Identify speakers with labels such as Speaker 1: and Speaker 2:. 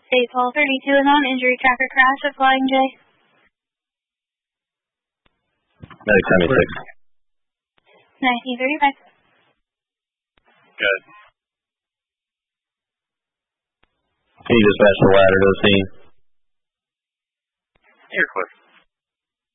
Speaker 1: State Hall 32, a non-injury tracker crash at Flying J.
Speaker 2: Medic 76.
Speaker 1: 1935.
Speaker 3: Good.
Speaker 2: Can you dispatch the ladder to the scene?
Speaker 3: You're quick.